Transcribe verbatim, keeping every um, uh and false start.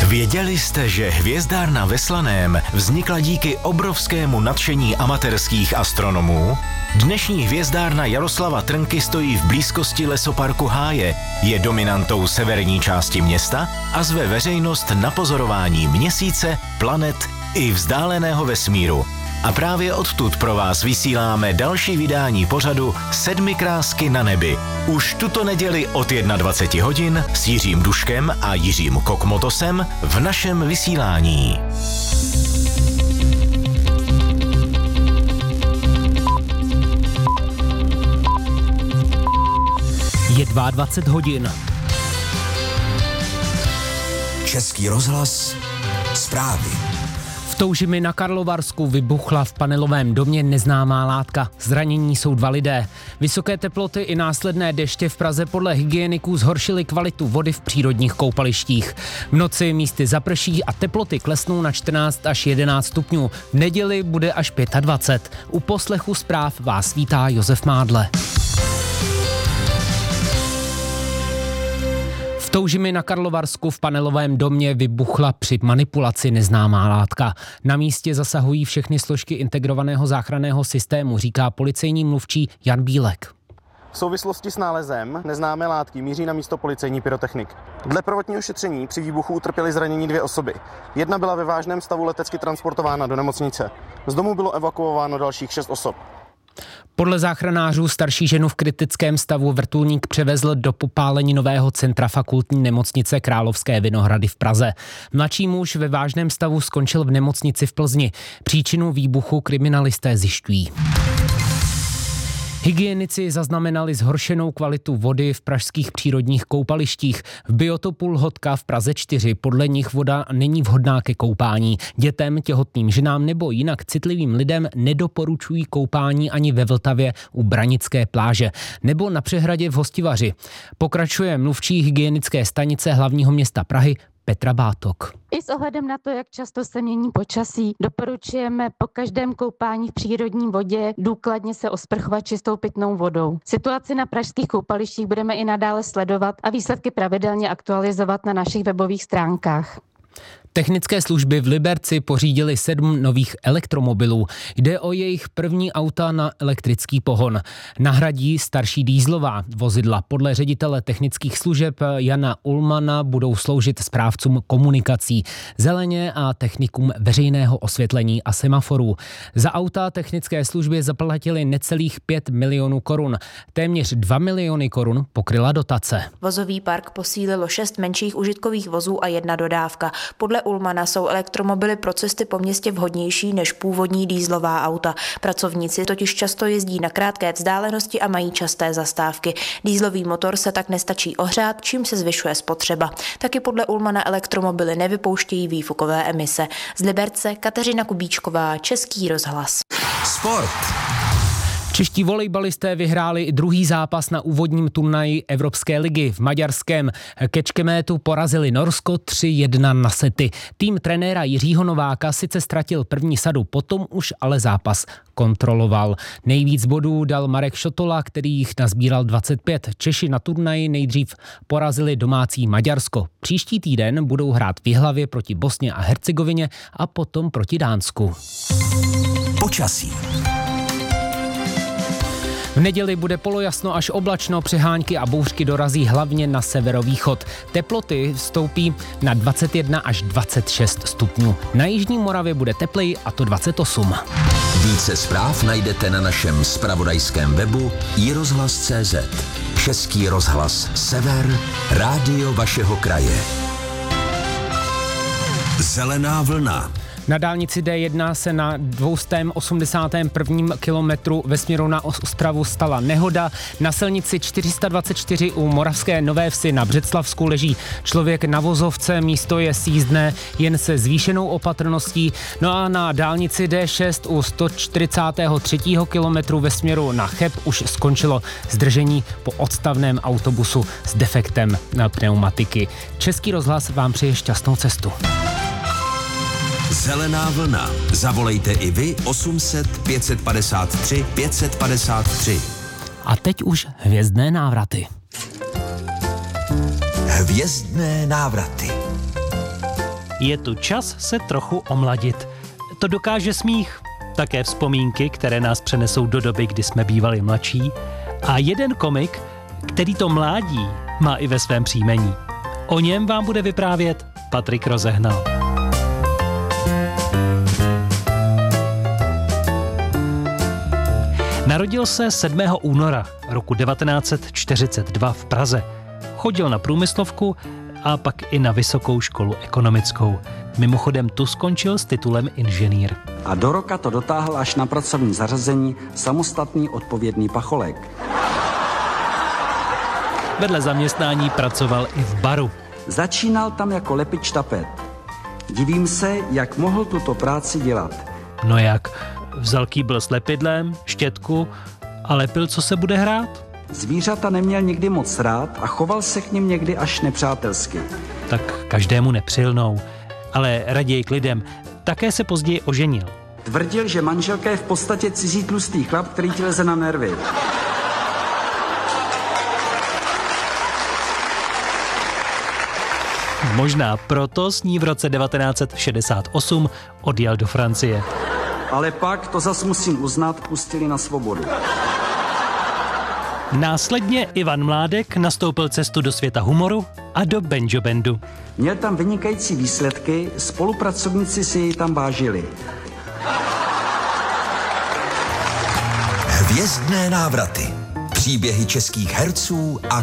Věděli jste, že hvězdárna ve Slaném vznikla díky obrovskému nadšení amatérských astronomů? Dnešní hvězdárna Jaroslava Trnky stojí v blízkosti lesoparku Háje, je dominantou severní části města a zve veřejnost na pozorování měsíce, planet i vzdáleného vesmíru. A právě odtud pro vás vysíláme další vydání pořadu Sedmi krásky na nebi. Už tuto neděli od dvacet jedna hodin s Jiřím Duškem a Jiřím Kokmotosem v našem vysílání. Je dvacet dva hodin. Český rozhlas, zprávy. V Toužimi na Karlovarsku vybuchla v panelovém domě neznámá látka. Zranění jsou dva lidé. Vysoké teploty i následné deště v Praze podle hygieniků zhoršily kvalitu vody v přírodních koupalištích. V noci místy zaprší a teploty klesnou na čtrnáct až jedenáct stupňů. V neděli bude až dvacet pět. U poslechu zpráv vás vítá Josef Mádle. V Toužimi na Karlovarsku v panelovém domě vybuchla při manipulaci neznámá látka. Na místě zasahují všechny složky integrovaného záchranného systému, říká policejní mluvčí Jan Bílek. V souvislosti s nálezem neznámé látky míří na místo policejní pyrotechnik. Dle prvotního šetření při výbuchu utrpěly zranění dvě osoby. Jedna byla ve vážném stavu letecky transportována do nemocnice. Z domu bylo evakuováno dalších šest osob. Podle záchranářů starší ženu v kritickém stavu vrtulník převezl do popáleninového centra fakultní nemocnice Královské Vinohrady v Praze. Mladší muž ve vážném stavu skončil v nemocnici v Plzni. Příčinu výbuchu kriminalisté zjišťují. Hygienici zaznamenali zhoršenou kvalitu vody v pražských přírodních koupalištích. V biotopu Lhotka v Praze čtyři podle nich voda není vhodná ke koupání. Dětem, těhotným ženám nebo jinak citlivým lidem nedoporučují koupání ani ve Vltavě u Branické pláže nebo na přehradě v Hostivaři. Pokračuje mluvčí hygienické stanice hlavního města Prahy Petra Bátok. I s ohledem na to, jak často se mění počasí, doporučujeme po každém koupání v přírodní vodě důkladně se osprchovat čistou pitnou vodou. Situaci na pražských koupalištích budeme i nadále sledovat a výsledky pravidelně aktualizovat na našich webových stránkách. Technické služby v Liberci pořídily sedm nových elektromobilů. Jde o jejich první auta na elektrický pohon. Nahradí starší dýzlová vozidla. Podle ředitele technických služeb Jana Ulmana budou sloužit správcům komunikací, zeleně a technikům veřejného osvětlení a semaforů. Za auta technické služby zaplatili necelých pět milionů korun. Téměř dva miliony korun pokryla dotace. Vozový park posílilo šest menších užitkových vozů a jedna dodávka. Podle Ulmana jsou elektromobily pro cesty po městě vhodnější než původní dýzlová auta. Pracovníci totiž často jezdí na krátké vzdálenosti a mají časté zastávky. Dýzlový motor se tak nestačí ohřát, čím se zvyšuje spotřeba. Taky podle Ulmana elektromobily nevypouštějí výfukové emise. Z Liberce Kateřina Kubíčková, Český rozhlas. Sport. Čeští volejbalisté vyhráli i druhý zápas na úvodním turnaji Evropské ligy. V maďarském Kečkemétu porazili Norsko tři jedna na sety. Tým trenéra Jiřího Nováka sice ztratil první sadu, potom už ale zápas kontroloval. Nejvíc bodů dal Marek Šotola, který jich nazbíral dvacet pět. Češi na turnaji nejdřív porazili domácí Maďarsko. Příští týden budou hrát v Jihlavě proti Bosně a Hercegovině a potom proti Dánsku. Počasí. V neděli bude polojasno až oblačno, přehánky a bouřky dorazí hlavně na severovýchod. Teploty stoupí na dvacet jedna až dvacet šest stupňů. Na jižní Moravě bude tepleji, a to dvacet osm. Více zpráv najdete na našem zpravodajském webu i rozhlas tečka cé zet. Český rozhlas Sever, rádio vašeho kraje. Zelená vlna. Na dálnici D jedna se na dvě stě osmdesátém prvním kilometru ve směru na Ostravu stala nehoda. Na silnici čtyři sta dvacet čtyři u Moravské Nové Vsi na Břeclavsku leží člověk na vozovce, místo je sjízdné jen se zvýšenou opatrností. No a na dálnici D šest u sto čtyřicátého třetího kilometru ve směru na Cheb už skončilo zdržení po odstavném autobusu s defektem pneumatiky. Český rozhlas vám přeje šťastnou cestu. Zelená vlna. Zavolejte i vy osm set pět padesát tři pět padesát tři. A teď už hvězdné návraty. Hvězdné návraty. Je tu čas se trochu omladit. To dokáže smích, také vzpomínky, které nás přenesou do doby, kdy jsme bývali mladší. A jeden komik, který to mládí má i ve svém příjmení. O něm vám bude vyprávět Patrik Rozehnal. Narodil se sedmého února roku devatenáct set čtyřicet dva v Praze. Chodil na průmyslovku a pak i na vysokou školu ekonomickou. Mimochodem tu skončil s titulem inženýr. A do roka to dotáhl až na pracovní zařazení samostatný odpovědný pacholek. Vedle zaměstnání pracoval i v baru. Začínal tam jako lepič tapet. Divím se, jak mohl tuto práci dělat. No jak? Vzal kýbl s lepidlem, štětku a lepil, co se bude hrát? Zvířata neměl nikdy moc rád a choval se k nim někdy až nepřátelsky. Tak každému nepřilnou, ale raději k lidem. Také se později oženil. Tvrdil, že manželka je v podstatě cizí tlustý chlap, který ti leze na nervy. Možná proto s ní v roce devatenáct set šedesát osm odjel do Francie. Ale pak, to zas musím uznat, pustili na svobodu. Následně Ivan Mládek nastoupil cestu do světa humoru a do banjo bandu. Měl tam vynikající výsledky, spolupracovníci si jej tam vážili. Hvězdné návraty. Příběhy českých herců a